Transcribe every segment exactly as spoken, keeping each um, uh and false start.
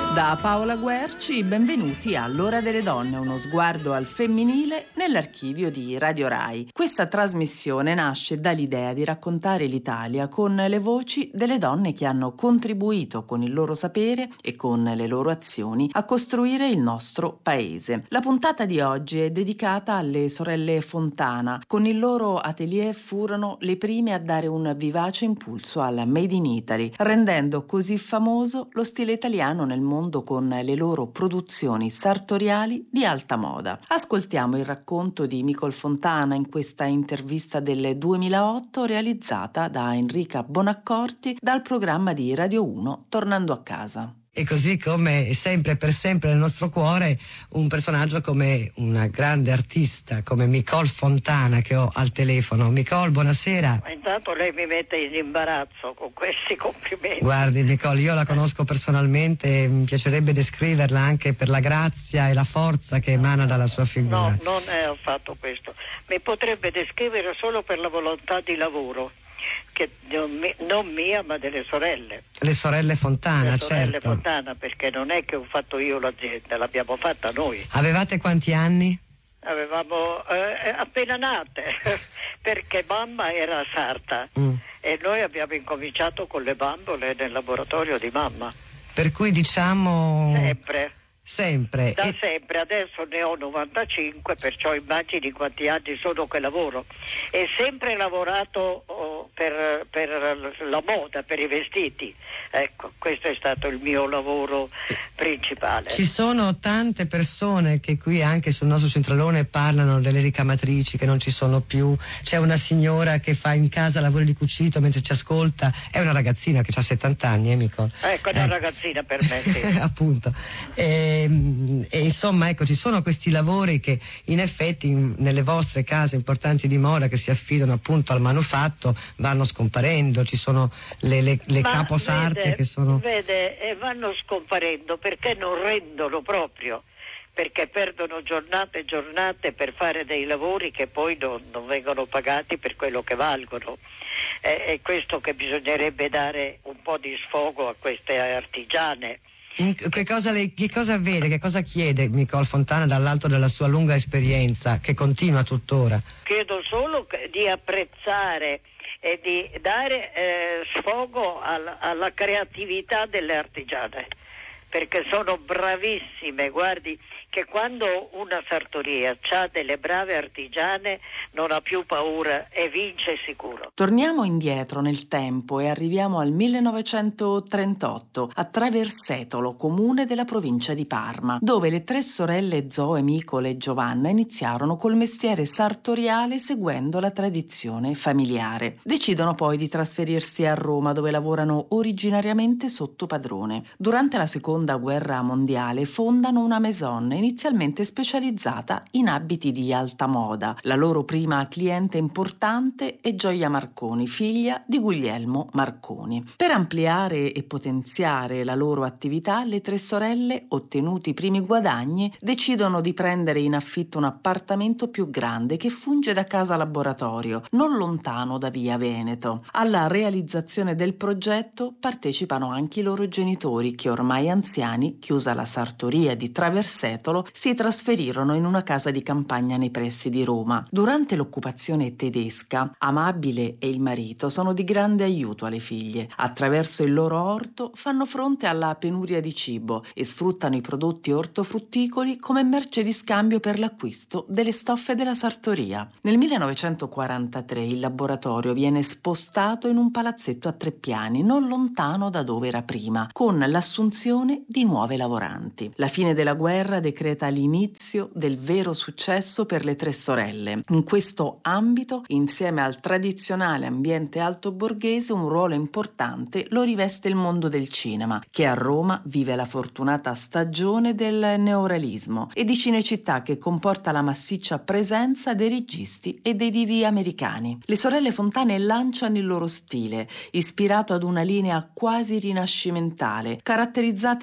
Da Paola Guerci, benvenuti a L'Ora delle Donne, uno sguardo al femminile nell'archivio di Radio Rai. Questa trasmissione nasce dall'idea di raccontare l'Italia con le voci delle donne che hanno contribuito con il loro sapere e con le loro azioni a costruire il nostro paese. La puntata di oggi è dedicata alle sorelle Fontana. Con il loro atelier furono le prime a dare un vivace impulso al Made in Italy, rendendo così famoso lo stile italiano nel mondo con le loro produzioni sartoriali di alta moda. Ascoltiamo il racconto di Micol Fontana in questa intervista del duemilaotto realizzata da Enrica Bonaccorti dal programma di Radio uno Tornando a casa. E così come sempre e per sempre nel nostro cuore un personaggio come una grande artista come Micol Fontana che ho al telefono. Micol, buonasera. Intanto lei mi mette in imbarazzo con questi complimenti. Guardi Micol, io la conosco personalmente e mi piacerebbe descriverla anche per la grazia e la forza che emana dalla sua figura. No, non è affatto questo. Mi potrebbe descrivere solo per la volontà di lavoro, che non mia ma delle sorelle. Le sorelle Fontana, Le sorelle certo. Fontana, perché non è che ho fatto io l'azienda, l'abbiamo fatta noi. Avevate quanti anni? Avevamo eh, appena nate, perché mamma era sarta mm. e noi abbiamo incominciato con le bambole nel laboratorio di mamma. Per cui diciamo... Sempre. Sempre. Da e... sempre, adesso ne ho novantacinque, perciò immagini quanti anni sono che lavoro. E sempre lavorato oh, per, per la moda, per i vestiti. Ecco, questo è stato il mio lavoro principale. Ci sono tante persone che qui anche sul nostro centralone parlano delle ricamatrici che non ci sono più. C'è una signora che fa in casa lavori di cucito mentre ci ascolta. È una ragazzina che ha settanta anni, eh, Micol? Ecco, è una eh. ragazzina per me, sì. Appunto. E, e insomma, ecco, ci sono questi lavori che in effetti in, nelle vostre case importanti di moda che si affidano appunto al manufatto vanno scomparendo. Ci sono le, le, le caposarte vede, che sono... Vede, e vanno scomparendo perché non rendono proprio, perché perdono giornate e giornate per fare dei lavori che poi non, non vengono pagati per quello che valgono. È, è questo che bisognerebbe dare un po' di sfogo a queste artigiane. Che cosa, lei, che cosa vede, che cosa chiede Micol Fontana dall'alto della sua lunga esperienza che continua tuttora? Chiedo solo di apprezzare e di dare eh, sfogo al, alla creatività delle artigiane, perché sono bravissime. Guardi che quando una sartoria ha delle brave artigiane non ha più paura e vince sicuro. Torniamo indietro nel tempo e arriviamo al millenovecentotrentotto a Traversetolo, comune della provincia di Parma, dove le tre sorelle Zoe, Micol e Giovanna iniziarono col mestiere sartoriale seguendo la tradizione familiare. Decidono poi di trasferirsi a Roma, dove lavorano originariamente sotto padrone. Durante la seconda guerra mondiale fondano una maison inizialmente specializzata in abiti di alta moda. La loro prima cliente importante è Gioia Marconi, figlia di Guglielmo Marconi. Per ampliare e potenziare la loro attività, le tre sorelle, ottenuti i primi guadagni, decidono di prendere in affitto un appartamento più grande che funge da casa laboratorio, non lontano da via Veneto. Alla realizzazione del progetto partecipano anche i loro genitori, che ormai anziani, chiusa la sartoria di Traversetolo, si trasferirono in una casa di campagna nei pressi di Roma. Durante l'occupazione tedesca, Amabile e il marito sono di grande aiuto alle figlie. Attraverso il loro orto fanno fronte alla penuria di cibo e sfruttano i prodotti ortofrutticoli come merce di scambio per l'acquisto delle stoffe della sartoria. Nel millenovecentoquarantatré il laboratorio viene spostato in un palazzetto a tre piani, non lontano da dove era prima, con l'assunzione di nuove lavoranti. La fine della guerra decreta l'inizio del vero successo per le tre sorelle. In questo ambito, insieme al tradizionale ambiente alto borghese, un ruolo importante lo riveste il mondo del cinema, che a Roma vive la fortunata stagione del neorealismo e di Cinecittà, che comporta la massiccia presenza dei registi e dei divi americani. Le sorelle Fontane lanciano il loro stile, ispirato ad una linea quasi rinascimentale, caratterizzata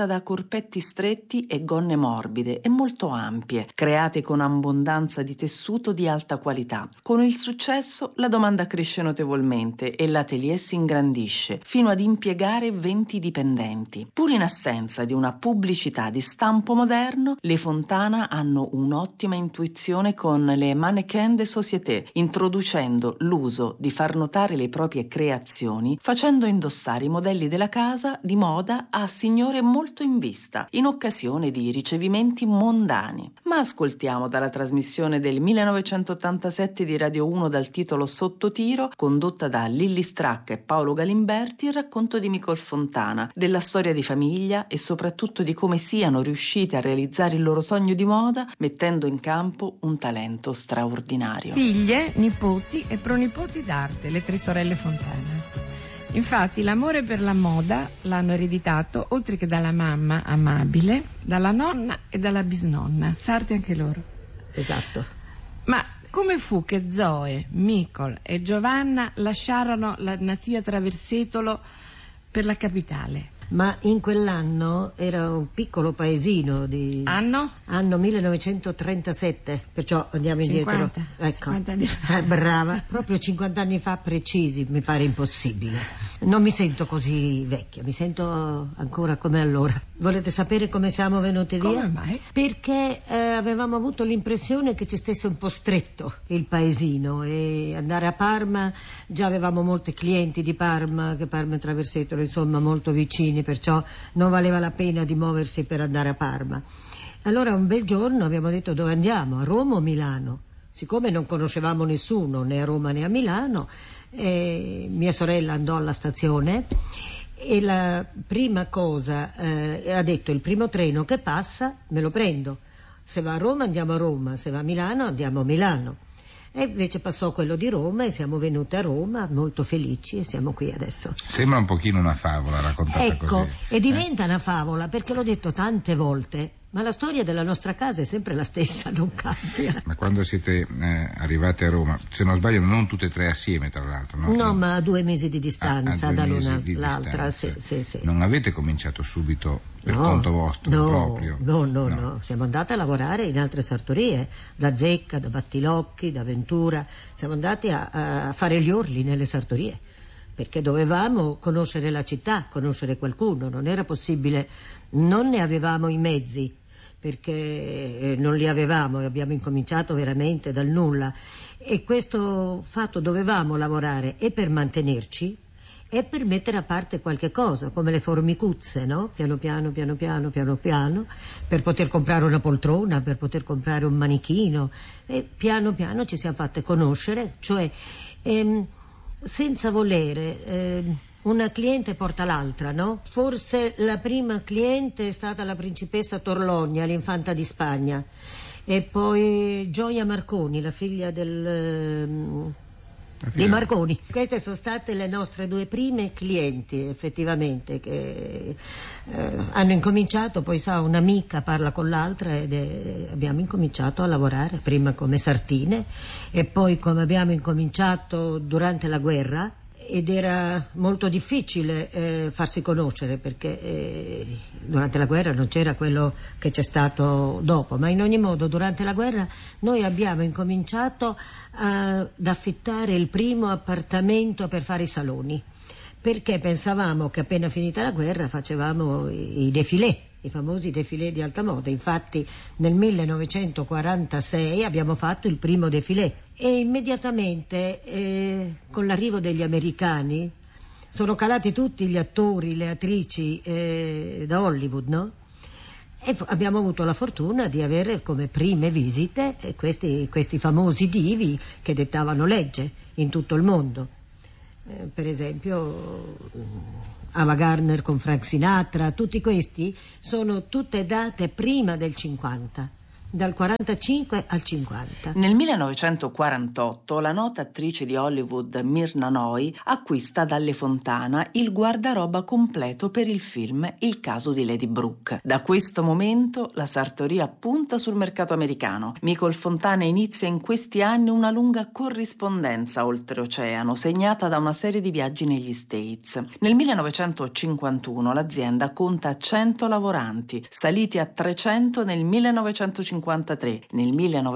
da corpetti stretti e gonne morbide e molto ampie, create con abbondanza di tessuto di alta qualità. Con il successo la domanda cresce notevolmente e l'atelier si ingrandisce, fino ad impiegare venti dipendenti. Pur in assenza di una pubblicità di stampo moderno, le Fontana hanno un'ottima intuizione con le mannequin de société, introducendo l'uso di far notare le proprie creazioni, facendo indossare i modelli della casa di moda a signore molto in vista, in occasione di ricevimenti mondani. Ma ascoltiamo dalla trasmissione del millenovecentottantasette di Radio uno dal titolo Sottotiro, condotta da Lilli Stracca e Paolo Galimberti, il racconto di Micol Fontana, della storia di famiglia e soprattutto di come siano riusciti a realizzare il loro sogno di moda mettendo in campo un talento straordinario. Figlie, nipoti e pronipoti d'arte, le tre sorelle Fontana. Infatti l'amore per la moda l'hanno ereditato, oltre che dalla mamma amabile, dalla nonna e dalla bisnonna, sarti anche loro. Esatto. Ma come fu che Zoe, Micol e Giovanna lasciarono la natia Traversetolo per la capitale? Ma in quell'anno era un piccolo paesino di... Anno? Anno millenovecentotrentasette, perciò andiamo indietro. cinquanta, Ecco. cinquanta anni fa. Eh, brava, proprio cinquanta anni fa precisi, mi pare impossibile. Non mi sento così vecchia, mi sento ancora come allora. Volete sapere come siamo venute via? Come mai? Perché eh, avevamo avuto l'impressione che ci stesse un po' stretto il paesino e andare a Parma, già avevamo molti clienti di Parma, che Parma e Traversetolo insomma molto vicini, perciò non valeva la pena di muoversi per andare a Parma. Allora un bel giorno abbiamo detto: dove andiamo? A Roma o Milano? Siccome non conoscevamo nessuno né a Roma né a Milano, eh, mia sorella andò alla stazione e la prima cosa eh, ha detto: il primo treno che passa me lo prendo, se va a Roma andiamo a Roma, se va a Milano andiamo a Milano. E invece passò quello di Roma e siamo venute a Roma molto felici e siamo qui adesso. Sembra un pochino una favola raccontata ecco, così. Ecco, e diventa eh? una favola, perché l'ho detto tante volte, ma la storia della nostra casa è sempre la stessa, non cambia. Ma quando siete eh, arrivate a Roma, se non sbaglio non tutte e tre assieme tra l'altro, no? No, ma a due mesi di distanza ah, da l'una all'altra. Sì, sì, sì. Non avete cominciato subito per no, conto vostro no, proprio? No, no, no, no. Siamo andate a lavorare in altre sartorie, da Zecca, da Battilocchi, da Ventura. Siamo andati a, a fare gli orli nelle sartorie, perché dovevamo conoscere la città, conoscere qualcuno. Non era possibile, non ne avevamo i mezzi, perché non li avevamo e abbiamo incominciato veramente dal nulla. E questo fatto dovevamo lavorare e per mantenerci e per mettere a parte qualche cosa, come le formicuzze, no? Piano piano, piano piano, piano piano, per poter comprare una poltrona, per poter comprare un manichino, e piano piano ci siamo fatte conoscere, cioè ehm, senza volere, ehm, una cliente porta l'altra, no? Forse la prima cliente è stata la principessa Torlonia, l'infanta di Spagna, e poi Gioia Marconi, la figlia del... di Marconi. Queste sono state le nostre due prime clienti, effettivamente, che eh, hanno incominciato, poi sa, un'amica parla con l'altra ed è, abbiamo incominciato a lavorare, prima come sartine e poi come abbiamo incominciato durante la guerra, ed era molto difficile eh, farsi conoscere, perché eh, durante la guerra non c'era quello che c'è stato dopo, ma in ogni modo durante la guerra noi abbiamo incominciato a, ad affittare il primo appartamento per fare i saloni, perché pensavamo che appena finita la guerra facevamo i, i défilé, i famosi défilé di alta moda. Infatti nel millenovecentoquarantasei abbiamo fatto il primo défilé e immediatamente eh, con l'arrivo degli americani sono calati tutti gli attori, le attrici eh, da Hollywood, no? E f- abbiamo avuto la fortuna di avere come prime visite eh, questi, questi famosi divi che dettavano legge in tutto il mondo. Eh, per esempio Ava Gardner con Frank Sinatra, tutti questi sono tutte date prima del cinquanta, Dal quarantacinque al cinquanta. Nel millenovecentoquarantotto la nota attrice di Hollywood Myrna Loy acquista dalle Fontana il guardaroba completo per il film Il caso di Lady Brooke. Da questo momento la sartoria punta sul mercato americano. Micol Fontana inizia in questi anni una lunga corrispondenza oltreoceano, segnata da una serie di viaggi negli States. Nel millenovecentocinquantuno l'azienda conta cento lavoranti, saliti a trecento nel millenovecentocinquantatré. Nel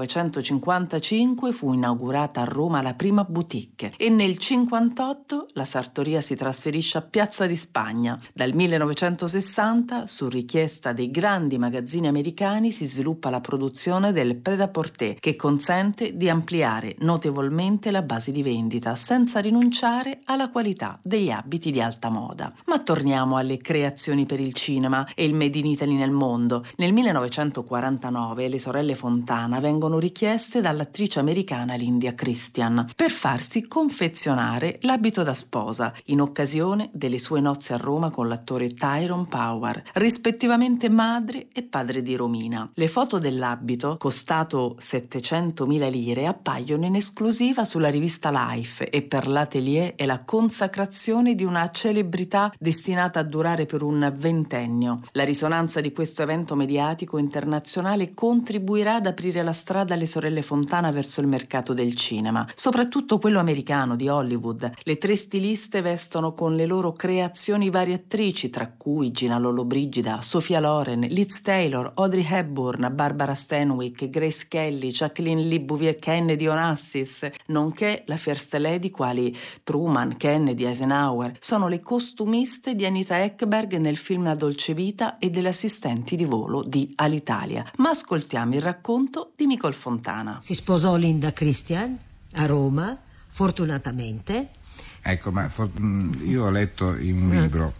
millenovecentocinquantacinque fu inaugurata a Roma la prima boutique e nel cinquantotto la sartoria si trasferisce a Piazza di Spagna. Dal millenovecentosessanta, su richiesta dei grandi magazzini americani, si sviluppa la produzione del prêt-à-porter, che consente di ampliare notevolmente la base di vendita senza rinunciare alla qualità degli abiti di alta moda. Ma torniamo alle creazioni per il cinema e il Made in Italy nel mondo. Nel millenovecentoquarantanove le sorelle Fontana vengono richieste dall'attrice americana Linda Christian per farsi confezionare l'abito da sposa in occasione delle sue nozze a Roma con l'attore Tyrone Power, rispettivamente madre e padre di Romina. Le foto dell'abito, costato settecentomila lire, appaiono in esclusiva sulla rivista Life e per l'atelier è la consacrazione di una celebrità destinata a durare per un ventennio. La risonanza di questo evento mediatico internazionale contribuirà ad aprire la strada alle sorelle Fontana verso il mercato del cinema, soprattutto quello americano di Hollywood. Le tre stiliste vestono con le loro creazioni varie attrici, tra cui Gina Lollobrigida, Sophia Loren, Liz Taylor, Audrey Hepburn, Barbara Stanwyck, Grace Kelly, Jacqueline Lee Bouvier, Kennedy Onassis, nonché la First Lady quali Truman, Kennedy, Eisenhower. Sono le costumiste di Anita Ekberg nel film La Dolce Vita e delle assistenti di volo di Alitalia. Ma ascoltiamo il racconto di Micol Fontana. Si sposò Linda Christian a Roma, fortunatamente. Ecco, ma for- io ho letto in un libro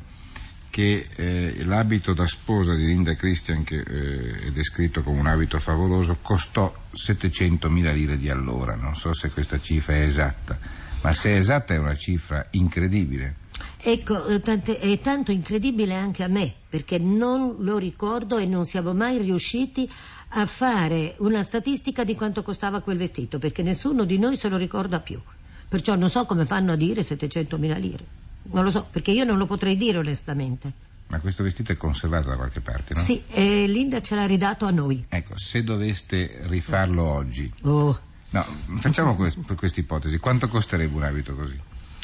che eh, l'abito da sposa di Linda Christian, che eh, è descritto come un abito favoloso, costò settecentomila lire di allora. Non so se questa cifra è esatta, ma se è esatta è una cifra incredibile. Ecco, tante, è tanto incredibile anche a me, perché non lo ricordo e non siamo mai riusciti a fare una statistica di quanto costava quel vestito, perché nessuno di noi se lo ricorda più. Perciò non so come fanno a dire settecentomila lire. Non lo so, perché io non lo potrei dire onestamente. Ma questo vestito è conservato da qualche parte, no? Sì, e Linda ce l'ha ridato a noi. Ecco, se doveste rifarlo oggi... Oh. No, facciamo quest- questa ipotesi. Quanto costerebbe un abito così?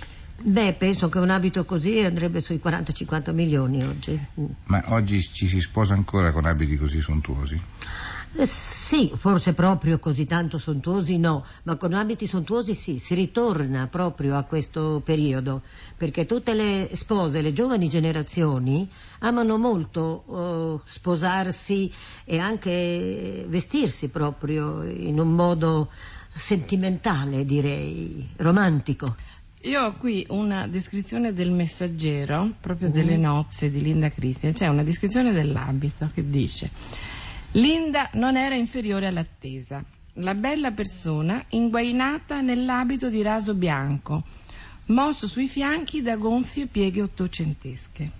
Beh, penso che un abito così andrebbe sui quaranta cinquanta milioni oggi. Ma oggi ci si sposa ancora con abiti così sontuosi? Eh, sì, forse proprio così tanto sontuosi no, ma con abiti sontuosi sì, si ritorna proprio a questo periodo, perché tutte le spose, le giovani generazioni amano molto uh, sposarsi e anche vestirsi proprio in un modo sentimentale, direi, romantico. Io ho qui una descrizione del Messaggero, proprio delle nozze di Linda Christian. C'è una descrizione dell'abito che dice: Linda non era inferiore all'attesa. La bella persona inguainata nell'abito di raso bianco, mosso sui fianchi da gonfie pieghe ottocentesche.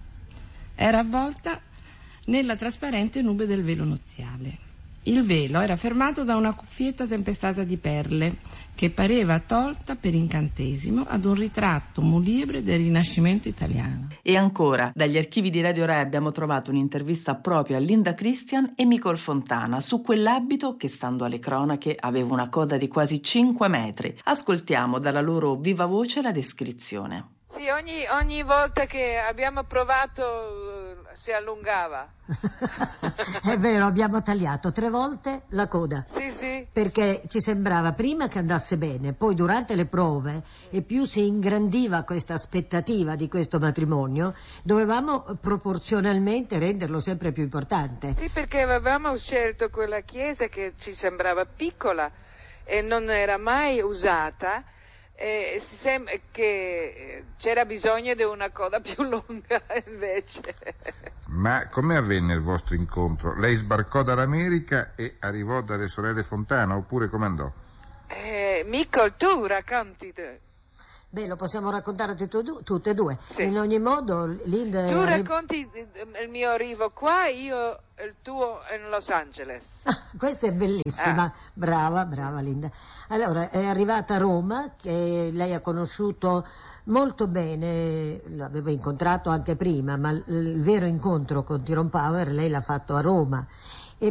Era avvolta nella trasparente nube del velo nuziale. Il velo era fermato da una cuffietta tempestata di perle che pareva tolta per incantesimo ad un ritratto mulibre del Rinascimento italiano. E ancora, dagli archivi di Radio Rai abbiamo trovato un'intervista proprio a Linda Christian e Micol Fontana su quell'abito che, stando alle cronache, aveva una coda di quasi cinque metri. Ascoltiamo dalla loro viva voce la descrizione. Sì, ogni, ogni volta che abbiamo provato uh, si allungava. È vero, abbiamo tagliato tre volte la coda. Sì, sì. Perché ci sembrava prima che andasse bene, poi durante le prove, e più si ingrandiva questa aspettativa di questo matrimonio, dovevamo proporzionalmente renderlo sempre più importante. Sì, perché avevamo scelto quella chiesa che ci sembrava piccola e non era mai usata. Eh, si sembra che c'era bisogno di una coda più lunga invece. Ma come avvenne il vostro incontro? Lei sbarcò dall'America e arrivò dalle sorelle Fontana, oppure come andò? Eh, Micol, tu racconti te. Beh, lo possiamo raccontare tutte, tutte e due. Sì. In ogni modo, Linda... Tu racconti il mio arrivo qua, io il tuo in Los Angeles. Questa è bellissima, Ah. brava, brava Linda. Allora, è arrivata a Roma, che lei ha conosciuto molto bene, l'avevo incontrato anche prima, ma il vero incontro con Tyrone Power lei l'ha fatto a Roma. E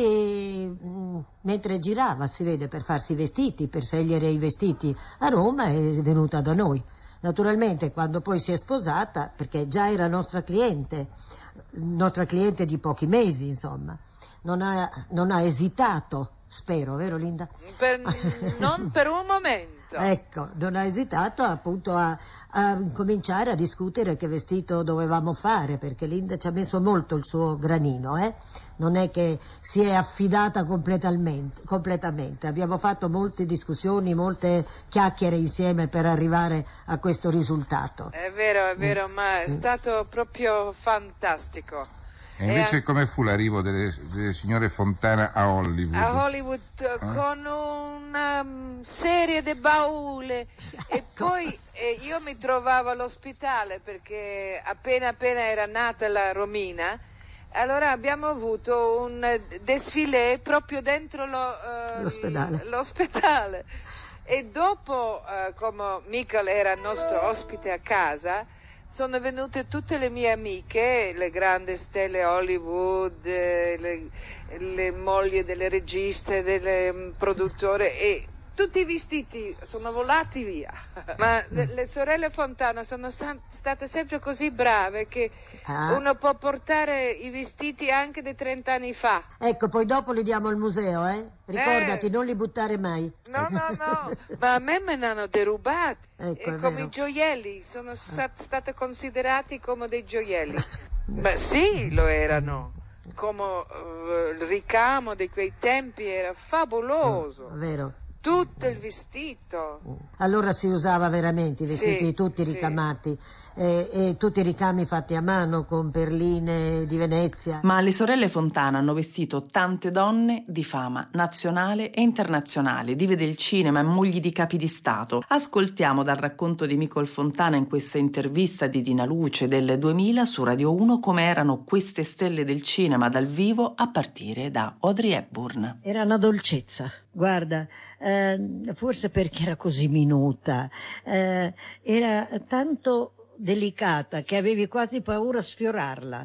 poi mh, mentre girava, si vede, per farsi i vestiti, per scegliere i vestiti a Roma, è venuta da noi. Naturalmente quando poi si è sposata, perché già era nostra cliente, nostra cliente di pochi mesi, insomma, non ha, non ha esitato, spero, vero Linda? Per, non per un momento. Ecco, non ha esitato appunto a, a cominciare a discutere che vestito dovevamo fare, perché Linda ci ha messo molto il suo granino, eh? Non è che si è affidata completamente, completamente. Abbiamo fatto molte discussioni, molte chiacchiere insieme per arrivare a questo risultato. È vero, è vero, Mm. ma è Mm. stato proprio fantastico. E invece E come fu l'arrivo delle, delle signore Fontana a Hollywood? a Hollywood eh, con una um, serie di baule e poi eh, io mi trovavo all'ospedale perché appena appena era nata la Romina, allora abbiamo avuto un desfilé proprio dentro lo, eh, L'ospedale. l'ospedale. E dopo, eh, come Michael era nostro ospite a casa, sono venute tutte le mie amiche, le grandi stelle Hollywood, eh, le, le mogli delle registe, delle mm, produttore, e tutti i vestiti sono volati via. Ma le, le sorelle Fontana sono sa- state sempre così brave che Ah. uno può portare i vestiti anche di trenta anni fa. Ecco, poi dopo li diamo al museo, eh? Ricordati, Eh. non li buttare mai. No, no, no, ma a me me ne hanno derubati. Ecco, E è come vero. i gioielli, sono stat- state considerati come dei gioielli. Ma sì, lo erano. Come eh, il ricamo di quei tempi era favoloso. Vero. Tutto il vestito. Allora si usava veramente i vestiti Sì, tutti sì. ricamati, eh, e tutti i ricami fatti a mano con perline di Venezia. Ma le sorelle Fontana hanno vestito tante donne di fama nazionale e internazionale, dive del cinema e mogli di capi di Stato. Ascoltiamo dal racconto di Michael Fontana in questa intervista di Dina Luce del duemila su Radio uno come erano queste stelle del cinema dal vivo a partire da Audrey Hepburn. Era una dolcezza, guarda, eh, forse perché era così minuta, eh, era tanto delicata che avevi quasi paura a sfiorarla,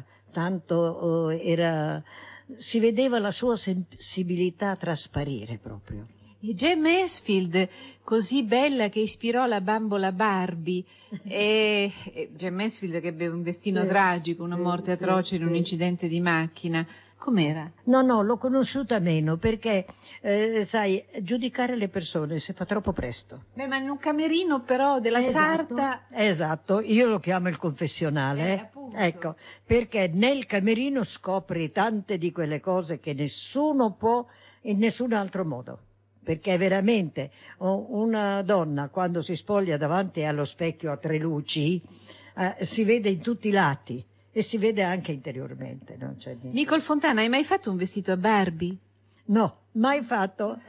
tanto eh, era, si vedeva la sua sensibilità trasparire proprio. E Gem Mansfield, così bella che ispirò la bambola Barbie, e, e Gem Mansfield che ebbe un destino Sì, tragico, una sì, morte sì, atroce in un sì. incidente di macchina. Com'era? No, no, l'ho conosciuta meno perché, eh, sai, giudicare le persone si fa troppo presto. Beh, ma in un camerino però della Esatto, sarta... esatto, io lo chiamo il confessionale, Eh, eh. appunto. Ecco, perché nel camerino scopri tante di quelle cose che nessuno può in nessun altro modo. Perché veramente oh, una donna quando si spoglia davanti allo specchio a tre luci eh, si vede in tutti i lati e si vede anche interiormente, non c'è niente. Nicole Fontana, hai mai fatto un vestito a Barbie? No, mai fatto.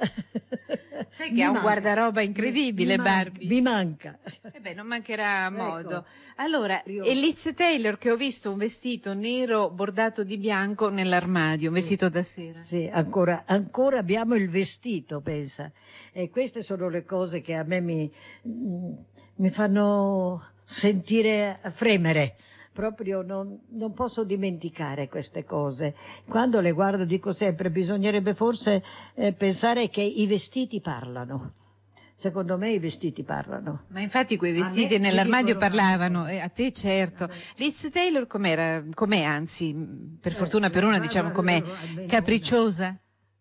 Sai Mi che ha un manca. guardaroba incredibile, Mi manca, Barbie. Mi manca. Eh beh, non mancherà Ecco. modo. Allora, Io- e Liz Taylor, che ho visto un vestito nero bordato di bianco nell'armadio, un vestito da sera. Sì, ancora, ancora abbiamo il vestito, pensa. E queste sono le cose che a me mi, mm, mi fanno sentire fremere. Proprio non, non posso dimenticare queste cose. Quando le guardo dico sempre, bisognerebbe forse eh, pensare che i vestiti parlano. Secondo me i vestiti parlano. Ma infatti quei vestiti A me mi nell'armadio dicono parlavano, tanto. e a te certo. A me. Liz Taylor com'era? Com'è, anzi, per Eh, fortuna per una, ma- diciamo, ma- com'è? ma- almeno Capricciosa?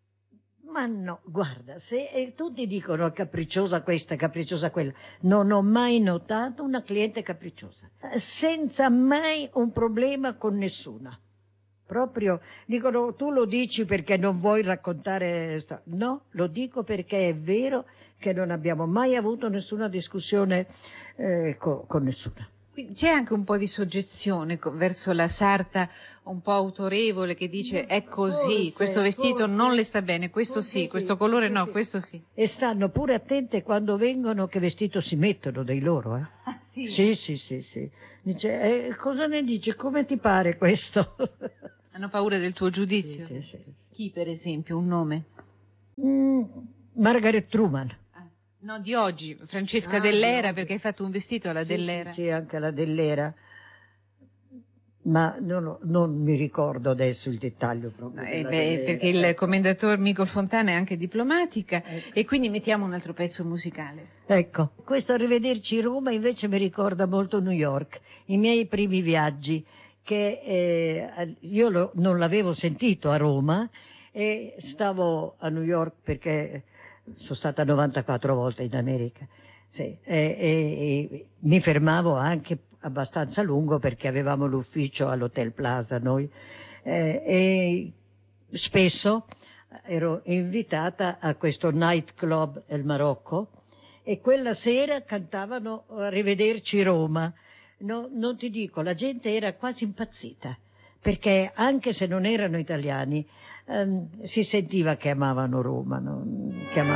Ma no, guarda, se eh, tutti dicono capricciosa questa, capricciosa quella, non ho mai notato una cliente capricciosa, eh, senza mai un problema con nessuna. Proprio, dicono, tu lo dici perché non vuoi raccontare... sta-". No, lo dico perché è vero che non abbiamo mai avuto nessuna discussione eh, co- con nessuna. Quindi c'è anche un po' di soggezione co- verso la sarta un po' autorevole che dice è così, Forse, questo vestito forse, non le sta bene, questo forse sì, questo colore no, questo sì. E stanno pure attente quando vengono che vestito si mettono dei loro, eh? Ah, sì? Sì, sì, sì, sì. Dice, eh, cosa ne dice? Come ti pare questo? Hanno paura del tuo giudizio? Sì, sì, sì, sì. Chi per esempio, un nome? Mm, Margaret Truman. No, di oggi, Francesca Ah, Dell'Era, di oggi. perché hai fatto un vestito alla Sì, Dell'Era. Sì, sì, anche la Dell'Era. Ma non, non mi ricordo adesso il dettaglio proprio. No, eh, della beh, Dell'Era. perché il Ecco. commendator Micol Fontana è anche diplomatica, Ecco. e quindi mettiamo un altro pezzo musicale. Ecco, questo Arrivederci Roma invece mi ricorda molto New York, i miei primi viaggi, che eh, io lo- non l'avevo sentito a Roma e stavo a New York perché sono stata novantaquattro volte in America. Sì, e, e- e mi fermavo anche abbastanza a lungo perché avevamo l'ufficio all'Hotel Plaza noi eh, e spesso ero invitata a questo night club El Marocco e quella sera cantavano Arrivederci Roma. No, non ti dico, la gente era quasi impazzita perché anche se non erano italiani ehm, si sentiva che amavano Roma, no? Che amavano